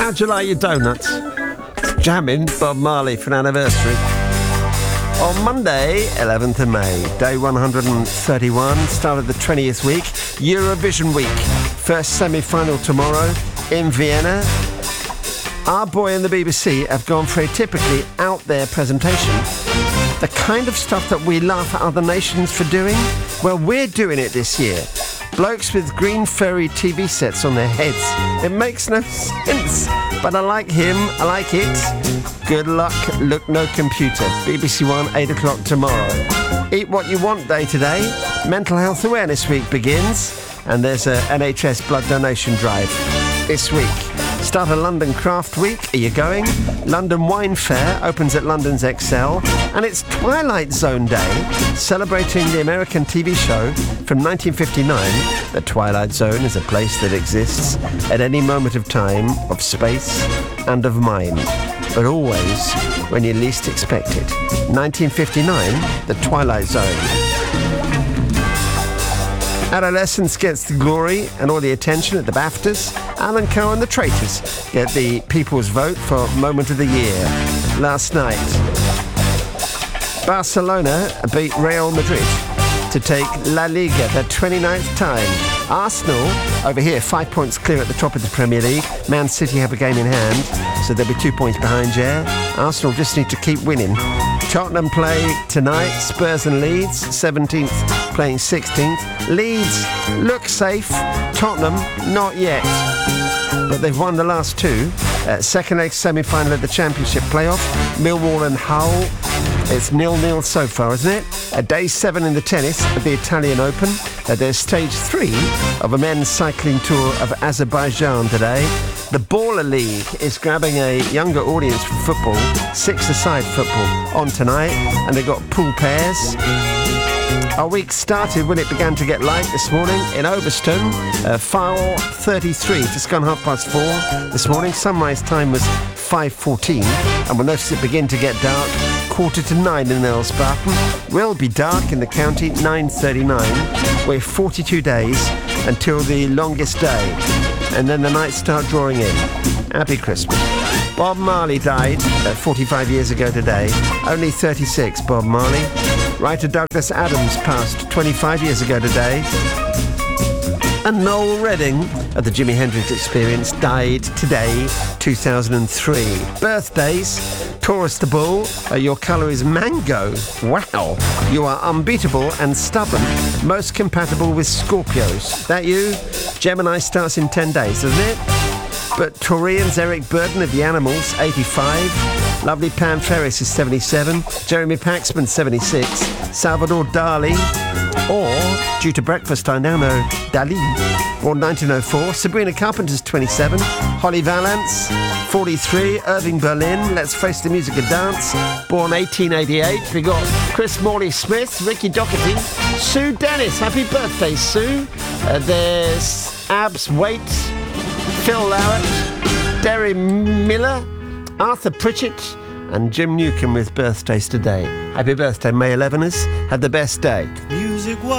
How'd you like your donuts? Jamming Bob Marley for an anniversary. On Monday, 11th of May, day 131, start of the 20th week, Eurovision week. First semi-final tomorrow in Vienna. Our boy and the BBC have gone for a typically out-there presentation. The kind of stuff that we laugh at other nations for doing, well, we're doing it this year. Blokes with green furry TV sets on their heads. It makes no sense, but I like him, I like it. Good luck, look no computer. BBC One, 8 o'clock tomorrow. Eat What You Want Day today. Mental Health Awareness Week begins, and there's a NHS blood donation drive this week. Start a London Craft Week. Are you going? London Wine Fair opens at London's Excel, and it's Twilight Zone Day, celebrating the American TV show from 1959. The Twilight Zone is a place that exists at any moment of time, of space, and of mind, but always when you least expect it. 1959, The Twilight Zone. Adolescence gets the glory and all the attention at the BAFTAs. Alan Coe and the Traitors get the People's Vote for Moment of the Year. Last night, Barcelona beat Real Madrid to take La Liga the 29th time. Arsenal, over here, 5 points clear at the top of the Premier League. Man City have a game in hand, so they'll be 2 points behind you. Arsenal just need to keep winning. Tottenham play tonight, Spurs and Leeds, 17th playing 16th. Leeds look safe, Tottenham not yet. But they've won the last two. Second leg semi-final of the Championship playoff, Millwall and Hull. It's 0-0 so far, isn't it? Day 7 in the tennis of the Italian Open. There's stage 3 of a men's cycling tour of Azerbaijan today. The Baller League is grabbing a younger audience for football, 6-a-side football on tonight, and they've got pool pairs. Our week started when it began to get light this morning in Overstone. Foul 33, just gone 4:30 this morning. Sunrise time was 5:14, and we'll notice it begin to get dark 8:45 in Elsparton. Will be dark in the county 9:39. We're 42 days until the longest day, and then the nights start drawing in. Happy Christmas. Bob Marley died 45 years ago today. Only 36, Bob Marley. Writer Douglas Adams passed 25 years ago today. And Noel Redding of the Jimi Hendrix Experience died today, 2003. Birthdays: Taurus the Bull, your colour is mango. Wow. You are unbeatable and stubborn, most compatible with Scorpios. That you? Gemini starts in 10 days, doesn't it? But Taurians, Eric Burden of the Animals, 85. Lovely Pam Ferris is 77. Jeremy Paxman, 76. Salvador Dali, or, due to breakfast, I now know, Dali, born 1904. Sabrina Carpenter's 27. Holly Valance, 43. Irving Berlin, Let's Face the Music and Dance, born 1888. We got Chris Morley-Smith, Ricky Doherty, Sue Dennis. Happy birthday, Sue. There's Abs Waite, Phil Lowett, Derry Miller, Arthur Pritchett, and Jim Newcomb with birthdays today. Happy birthday, May 11ers. Have the best day. Music